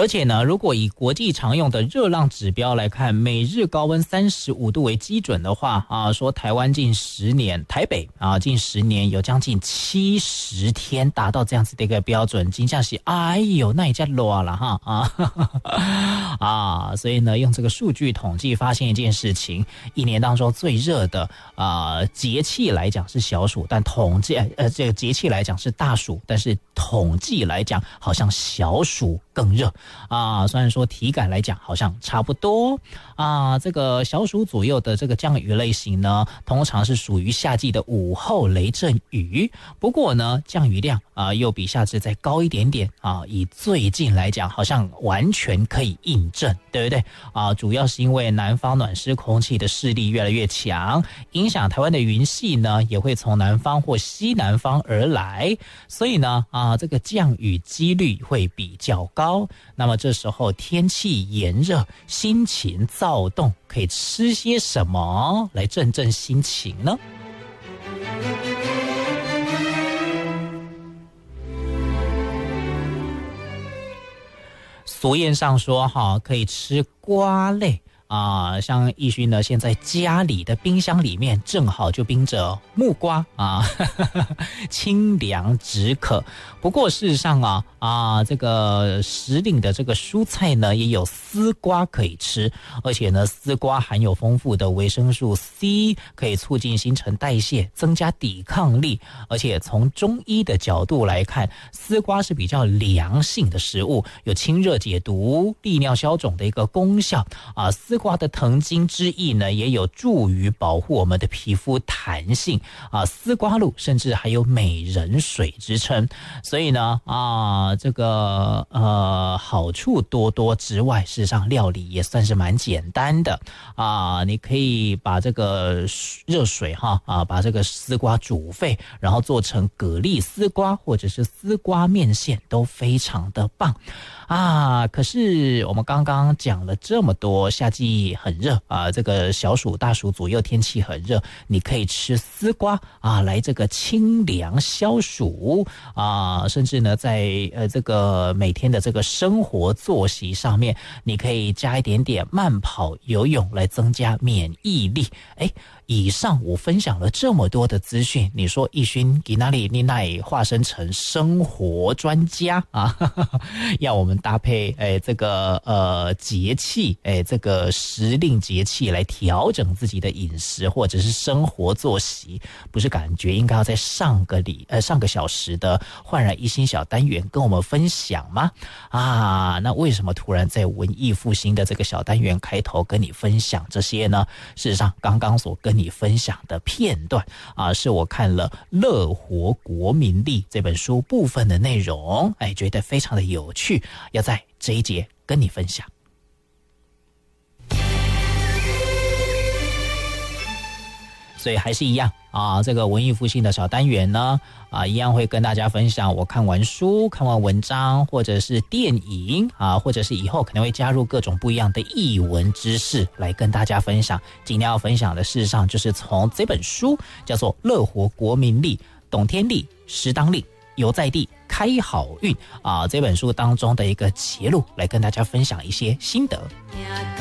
而且呢，如果以国际常用的热浪指标来看，每日高温35度为基准的话说台湾近10年，台北近10年有将近70天达到这样子的一个标准，真的是哎呦那也叫热了哈所以呢，用这个数据统计发现一件事情，一年当中最热的节气来讲是小暑，但统计这个节气来讲是大暑，但是统计来讲好像小暑更热虽然说体感来讲好像差不多这个小暑左右的这个降雨类型呢，通常是属于夏季的午后雷阵雨，不过呢降雨量又比夏至再高一点点以最近来讲好像完全可以印证，对不对主要是因为南方暖湿空气的势力越来越强，影响台湾的云系呢也会从南方或西南方而来，所以呢这个降雨几率会比较高。那么这时候天气炎热，心情躁动，可以吃些什么来振振心情呢？俗谚上说可以吃瓜类像奕勋呢，现在家里的冰箱里面正好就冰着木瓜清凉止渴。不过事实上这个时令的这个蔬菜呢，也有丝瓜可以吃，而且呢，丝瓜含有丰富的维生素 C， 可以促进新陈代谢，增加抵抗力。而且从中医的角度来看，丝瓜是比较凉性的食物，有清热解毒、利尿消肿的一个功效丝瓜的藤精之液呢，也有助于保护我们的皮肤弹性丝瓜露甚至还有美人水之称。所以呢这个好处多多之外，事实上料理也算是蛮简单的你可以把这个热水把这个丝瓜煮沸，然后做成蛤蜊丝瓜或者是丝瓜面线，都非常的棒可是我们刚刚讲了这么多，夏季很热这个小暑大暑左右天气很热，你可以吃丝瓜来这个清凉消暑甚至呢在这个每天的这个生活作息上面，你可以加一点点慢跑游泳来增加免疫力。以上我分享了这么多的资讯，你说奕勋给哪里你乃化身成生活专家要我们搭配这个节气这个时令节气来调整自己的饮食或者是生活作息，不是感觉应该要在上个小时的焕然一新小单元跟我们分享吗？那为什么突然在文艺复兴的这个小单元开头跟你分享这些呢？事实上刚刚所跟你分享的片段是我看了《乐活国民力》这本书部分的内容，觉得非常的有趣，要在这一节跟你分享。所以还是一样这个文艺复兴的小单元呢一样会跟大家分享我看完书、看完文章或者是电影或者是以后可能会加入各种不一样的艺文知识来跟大家分享。今天要分享的事实上就是从这本书叫做《乐活国民力》，懂天力，识当力，游在地，开好运这本书当中的一个节录来跟大家分享一些心得。